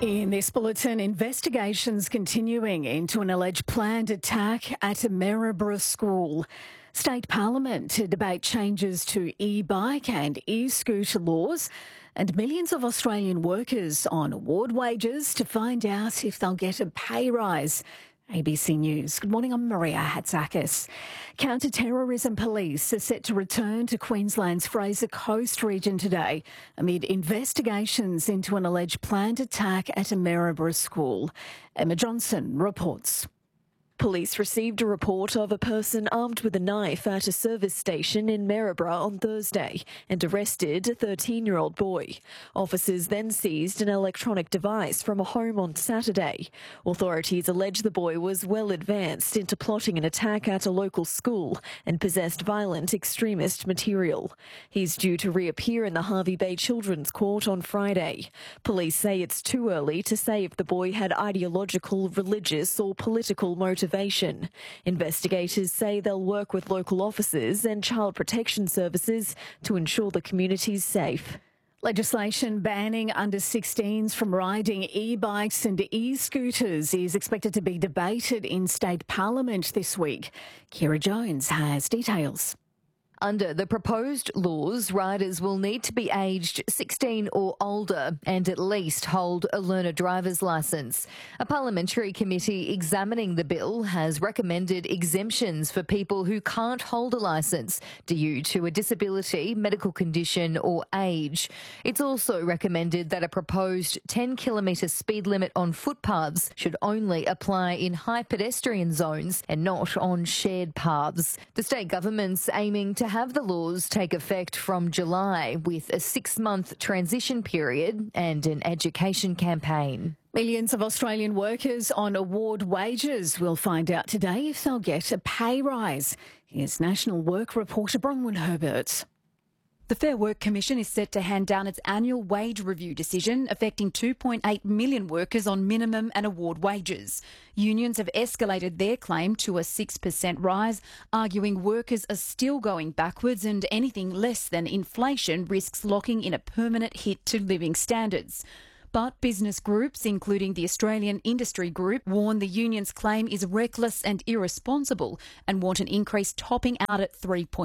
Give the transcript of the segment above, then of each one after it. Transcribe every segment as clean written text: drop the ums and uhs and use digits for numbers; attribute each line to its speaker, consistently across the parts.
Speaker 1: In this bulletin, investigations continuing into an alleged planned attack at a Maryborough school. State Parliament to debate changes to e-bike and e-scooter laws, and millions of Australian workers on award wages to find out if they'll get a pay rise. ABC News. Good morning, I'm Maria Hatzakis. Counter-terrorism police are set to return to Queensland's Fraser Coast region today amid investigations into an alleged planned attack at a Maryborough school. Emma Johnson reports.
Speaker 2: Police received a report of a person armed with a knife at a service station in Maryborough on Thursday and arrested a 13-year-old boy. Officers then seized an electronic device from a home on Saturday. Authorities allege the boy was well advanced into plotting an attack at a local school and possessed violent extremist material. He's due to reappear in the Hervey Bay Children's Court on Friday. Police say it's too early to say if the boy had ideological, religious or political motivation. Investigators say they'll work with local officers and child protection services to ensure the community's safe.
Speaker 1: Legislation banning under-16s from riding e-bikes and e-scooters is expected to be debated in State Parliament this week. Kira Jones has details.
Speaker 3: Under the proposed laws, riders will need to be aged 16 or older and at least hold a learner driver's licence. A parliamentary committee examining the bill has recommended exemptions for people who can't hold a licence due to a disability, medical condition or age. It's also recommended that a proposed 10-kilometre speed limit on footpaths should only apply in high pedestrian zones and not on shared paths. The state government's aiming to have the laws take effect from July with a 6-month transition period and an education campaign.
Speaker 1: Millions of Australian workers on award wages will find out today if they'll get a pay rise. Here's National Work reporter Bronwyn Herbert.
Speaker 4: The Fair Work Commission is set to hand down its annual wage review decision affecting 2.8 million workers on minimum and award wages. Unions have escalated their claim to a 6% rise, arguing workers are still going backwards and anything less than inflation risks locking in a permanent hit to living standards. But business groups, including the Australian Industry Group, warn the union's claim is reckless and irresponsible and want an increase topping out at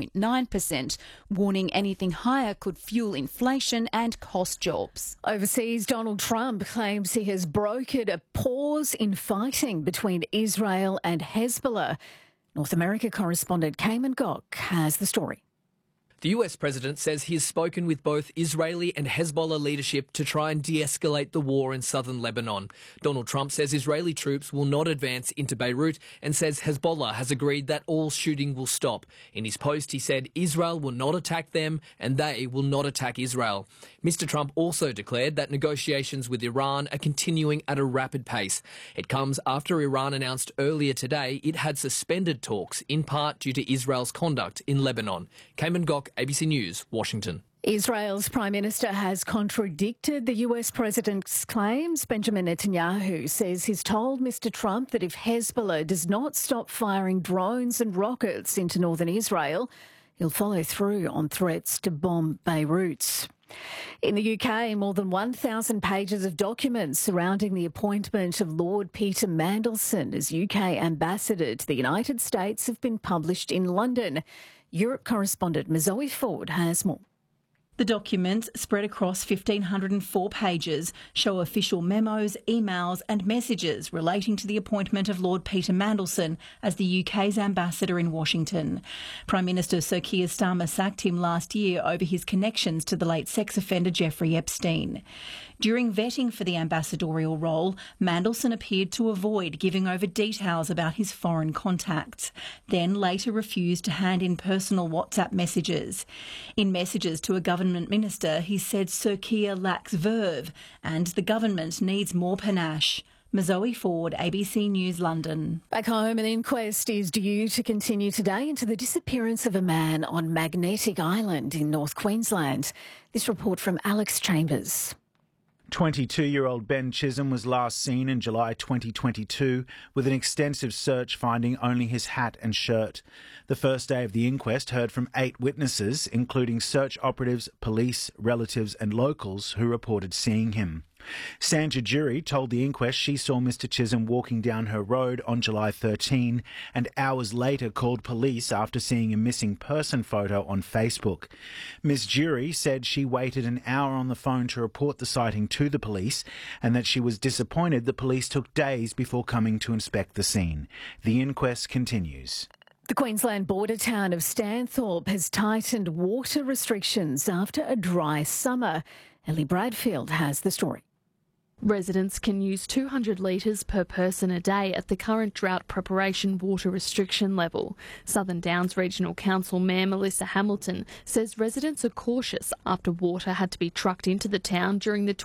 Speaker 4: 3.9%, warning anything higher could fuel inflation and cost jobs.
Speaker 1: Overseas, Donald Trump claims he has brokered a pause in fighting between Israel and Hezbollah. North America correspondent Cayman Gok has the story.
Speaker 5: The US president says he has spoken with both Israeli and Hezbollah leadership to try and de-escalate the war in southern Lebanon. Donald Trump says Israeli troops will not advance into Beirut and says Hezbollah has agreed that all shooting will stop. In his post, he said Israel will not attack them and they will not attack Israel. Mr. Trump also declared that negotiations with Iran are continuing at a rapid pace. It comes after Iran announced earlier today it had suspended talks, in part due to Israel's conduct in Lebanon. Cayman Gok, ABC News, Washington.
Speaker 1: Israel's Prime Minister has contradicted the US President's claims. Benjamin Netanyahu says he's told Mr. Trump that if Hezbollah does not stop firing drones and rockets into northern Israel, he'll follow through on threats to bomb Beirut. In the UK, more than 1,000 pages of documents surrounding the appointment of Lord Peter Mandelson as UK ambassador to the United States have been published in London. Europe correspondent Zoe Ford has more.
Speaker 6: The documents, spread across 1,504 pages, show official memos, emails and messages relating to the appointment of Lord Peter Mandelson as the UK's ambassador in Washington. Prime Minister Sir Keir Starmer sacked him last year over his connections to the late sex offender Jeffrey Epstein. During vetting for the ambassadorial role, Mandelson appeared to avoid giving over details about his foreign contacts, then later refused to hand in personal WhatsApp messages. In messages to a government minister, he said Sir Keir lacks verve and the government needs more panache. Zoe Ford, ABC News, London.
Speaker 1: Back home, an inquest is due to continue today into the disappearance of a man on Magnetic Island in North Queensland. This report from Alex Chambers.
Speaker 7: 22-year-old Ben Chisholm was last seen in July 2022 with an extensive search finding only his hat and shirt. The first day of the inquest heard from 8 witnesses, including search operatives, police, relatives and locals who reported seeing him. Sandra Jury told the inquest she saw Mr Chisholm walking down her road on July 13 and hours later called police after seeing a missing person photo on Facebook. Ms Jury said she waited an hour on the phone to report the sighting to the police and that she was disappointed the police took days before coming to inspect the scene. The inquest continues.
Speaker 1: The Queensland border town of Stanthorpe has tightened water restrictions after a dry summer. Ellie Bradfield has the story.
Speaker 8: Residents can use 200 litres per person a day at the current drought preparation water restriction level. Southern Downs Regional Council Mayor Melissa Hamilton says residents are cautious after water had to be trucked into the town during the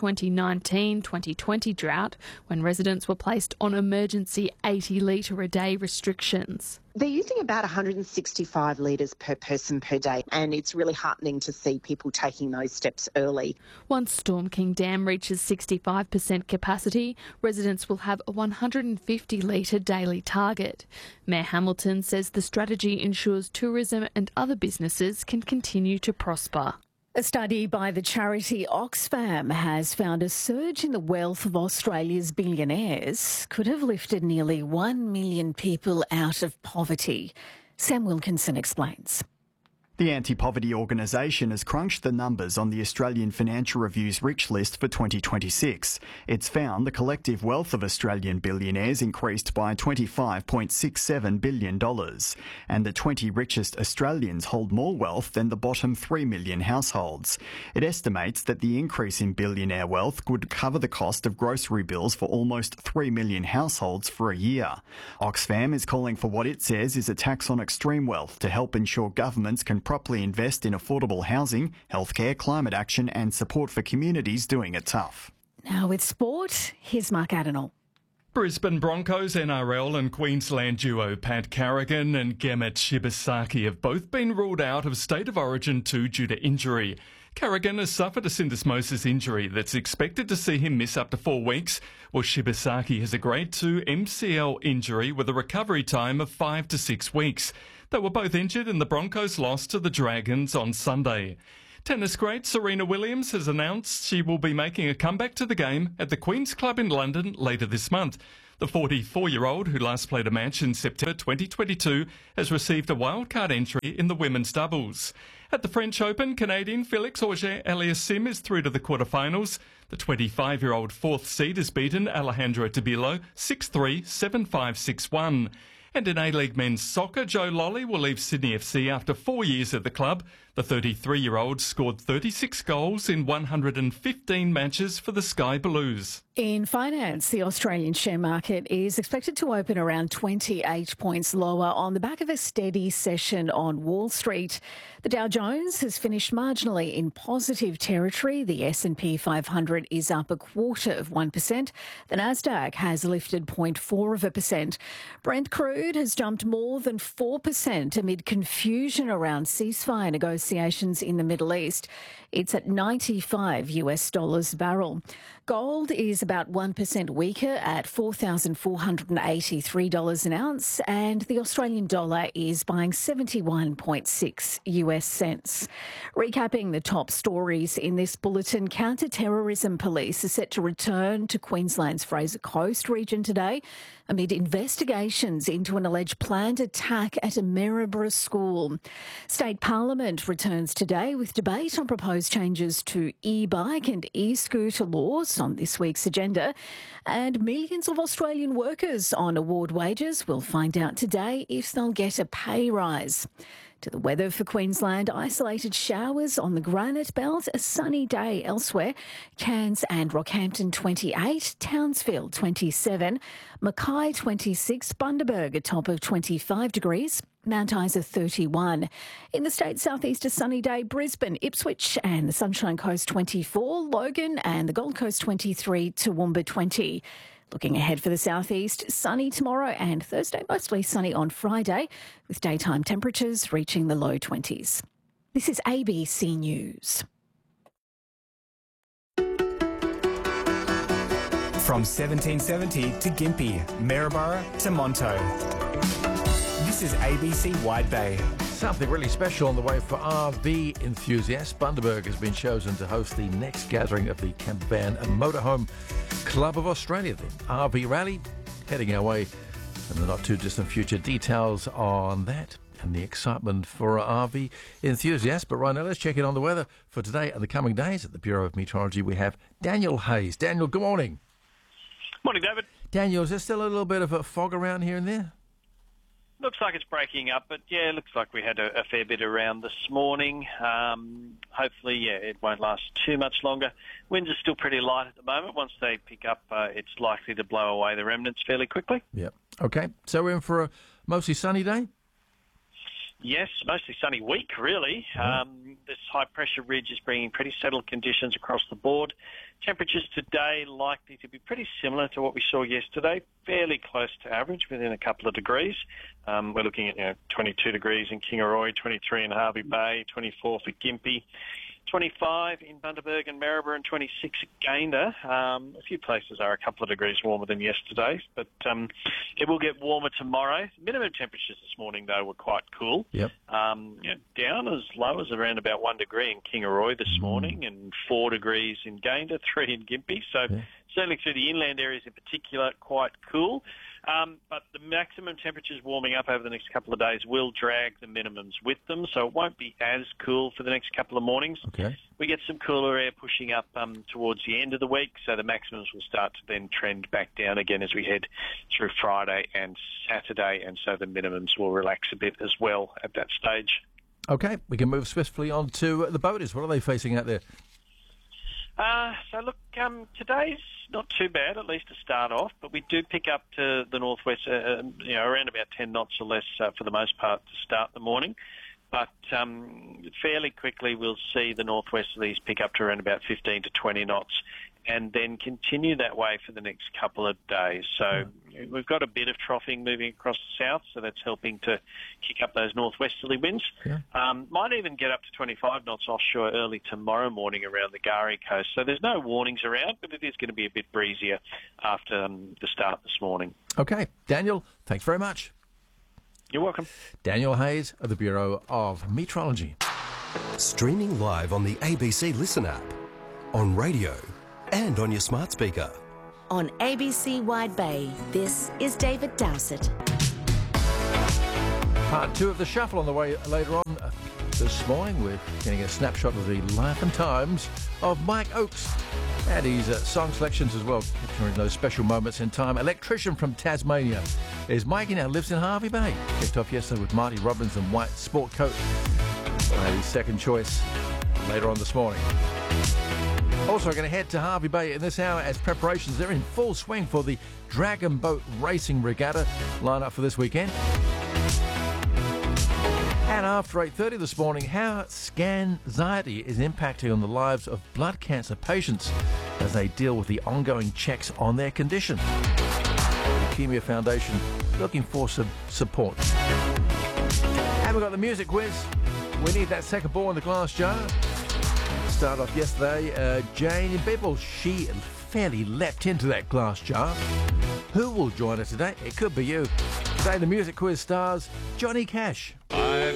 Speaker 8: 2019-2020 drought, when residents were placed on emergency 80-litre-a-day restrictions.
Speaker 9: They're using about 165 litres per person per day, and it's really heartening to see people taking those steps early.
Speaker 8: Once Storm King Dam reaches 65% capacity, residents will have a 150-litre daily target. Mayor Hamilton says the strategy ensures tourism and other businesses can continue to prosper.
Speaker 1: A study by the charity Oxfam has found a surge in the wealth of Australia's billionaires could have lifted nearly 1 million people out of poverty. Sam Wilkinson explains.
Speaker 10: The anti-poverty organisation has crunched the numbers on the Australian Financial Review's Rich List for 2026. It's found the collective wealth of Australian billionaires increased by $25.67 billion, and the 20 richest Australians hold more wealth than the bottom 3 million households. It estimates that the increase in billionaire wealth would cover the cost of grocery bills for almost 3 million households for a year. Oxfam is calling for what it says is a tax on extreme wealth to help ensure governments can properly invest in affordable housing, healthcare, climate action and support for communities doing it tough.
Speaker 1: Now with sport, here's Mark Adenall.
Speaker 11: Brisbane Broncos NRL and Queensland duo Pat Carrigan and Gemmet Shibasaki have both been ruled out of State of Origin 2 due to injury. Carrigan has suffered a syndesmosis injury that's expected to see him miss up to 4 weeks, while Shibasaki has a Grade 2 MCL injury with a recovery time of 5 to 6 weeks. They were both injured in the Broncos' loss to the Dragons on Sunday. Tennis great Serena Williams has announced she will be making a comeback to the game at the Queen's Club in London later this month. The 44-year-old, who last played a match in September 2022, has received a wildcard entry in the women's doubles. At the French Open, Canadian Felix Auger-Aliassime is through to the quarterfinals. The 25-year-old fourth seed has beaten Alejandro Tabilo 6-3, 7-5, 6-1. And in A-League men's soccer, Joe Lolly will leave Sydney FC after 4 years at the club. The 33-year-old scored 36 goals in 115 matches for the Sky Blues.
Speaker 1: In finance, the Australian share market is expected to open around 28 points lower on the back of a steady session on Wall Street. The Dow Jones has finished marginally in positive territory. The S&P 500 is up 0.25%. The Nasdaq has lifted 0.4%. Brent crude has jumped more than 4% amid confusion around ceasefire negotiations in the Middle East. It's at $95 a barrel. Gold is about 1% weaker at $4,483 an ounce, and the Australian dollar is buying 71.6 US cents. Recapping the top stories in this bulletin, counter-terrorism police are set to return to Queensland's Fraser Coast region today amid investigations into an alleged planned attack at a Maryborough school. State Parliament returns today with debate on proposed changes to e-bike and e-scooter laws on this week's agenda. And millions of Australian workers on award wages will find out today if they'll get a pay rise. To the weather for Queensland, isolated showers on the Granite Belt, a sunny day elsewhere. Cairns and Rockhampton 28, Townsville 27, Mackay 26, Bundaberg a top of 25 degrees, Mount Isa 31. In the state's southeast, a sunny day, Brisbane, Ipswich and the Sunshine Coast 24, Logan and the Gold Coast 23, Toowoomba 20. Looking ahead for the southeast, sunny tomorrow and Thursday, mostly sunny on Friday, with daytime temperatures reaching the low 20s. This is ABC News.
Speaker 12: From 1770 to Gympie, Maryborough to Monto. This is ABC Wide Bay.
Speaker 13: Something really special on the way for RV enthusiasts. Bundaberg has been chosen to host the next gathering of the Campervan and Motorhome Club of Australia. The RV Rally heading our way in the not too distant future. Details on that and the excitement for RV enthusiasts. But right now, let's check in on the weather for today and the coming days. At the Bureau of Meteorology, we have Daniel Hayes. Daniel, good morning.
Speaker 14: Morning, David.
Speaker 13: Daniel, is there still a little bit of a fog around here and there?
Speaker 14: Looks like it's breaking up, but yeah, it looks like we had a fair bit around this morning. Hopefully, yeah, it won't last too much longer. Winds are still pretty light at the moment. Once they pick up, it's likely to blow away the remnants fairly quickly.
Speaker 13: Yep. Okay, so we're in for a mostly sunny day?
Speaker 14: Yes, mostly sunny week, really. This high-pressure ridge is bringing pretty settled conditions across the board. Temperatures today likely to be pretty similar to what we saw yesterday, fairly close to average, within a couple of degrees. We're looking at 22 degrees in Kingaroy, 23 in Hervey Bay, 24 for Gympie, 25 in Bundaberg and Maryborough, and 26 at Gayndah. A few places are a couple of degrees warmer than yesterday, but it will get warmer tomorrow. Minimum temperatures this morning, though, were quite cool.
Speaker 13: Yep.
Speaker 14: Down as low as around about 1 degree in Kingaroy this morning, and 4 degrees in Gayndah, 3 in Gympie. So certainly through the inland areas in particular, quite cool. But the maximum temperatures warming up over the next couple of days will drag the minimums with them, so it won't be as cool for the next couple of mornings.
Speaker 13: Okay.
Speaker 14: We get some cooler air pushing up towards the end of the week, so the maximums will start to then trend back down again as we head through Friday and Saturday, and so the minimums will relax a bit as well at that stage.
Speaker 13: Okay, we can move swiftly on to the boaters. What are they facing out there?
Speaker 14: So look, today's not too bad, at least to start off, but we do pick up to the northwest, around about 10 knots or less for the most part to start the morning. But fairly quickly we'll see the northwesterlies pick up to around about 15 to 20 knots and then continue that way for the next couple of days. So we've got a bit of troughing moving across the south, so that's helping to kick up those northwesterly winds.
Speaker 13: Yeah.
Speaker 14: Might even get up to 25 knots offshore early tomorrow morning around the Gari coast. So there's no warnings around, but it is going to be a bit breezier after the start this morning.
Speaker 13: Okay, Daniel, thanks very much.
Speaker 14: You're welcome.
Speaker 13: Daniel Hayes of the Bureau of Meteorology.
Speaker 15: Streaming live on the ABC Listen app, on radio and on your smart speaker.
Speaker 16: On ABC Wide Bay, this is David Dowsett.
Speaker 13: Part 2 of the Shuffle on the way later on this morning. We're getting a snapshot of the life and times of Mike Oakes and his song selections as well, capturing those special moments in time. Electrician from Tasmania is Mike. He now lives in Hervey Bay. Kicked off yesterday with Marty Robbins and White Sport Coat. We'll have his second choice later on this morning. Also going to head to Hervey Bay in this hour as preparations are in full swing for the Dragon Boat Racing Regatta lineup for this weekend. And after 8:30 this morning, how anxiety is impacting on the lives of blood cancer patients as they deal with the ongoing checks on their condition. The Leukemia Foundation looking for some support. And we've got the music quiz. We need that second ball in the glass jar. Start off yesterday, Jane Bibble, she fairly leapt into that glass jar. Who will join us today? It could be you. Today the music quiz stars Johnny Cash.